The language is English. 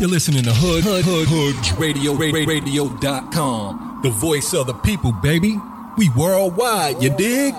You're listening to Hood Radio.com. The voice of the people, baby. We worldwide, you dig?